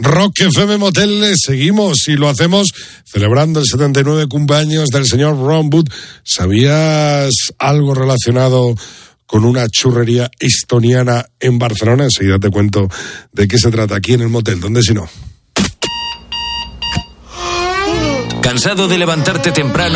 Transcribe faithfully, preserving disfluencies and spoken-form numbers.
Rock F M Motel, seguimos y lo hacemos celebrando el setenta y nueve cumpleaños del señor Ron Wood. ¿Sabías algo relacionado con una churrería estoniana en Barcelona? Enseguida te cuento de qué se trata aquí en el motel, ¿dónde si no? ¿Cansado de levantarte temprano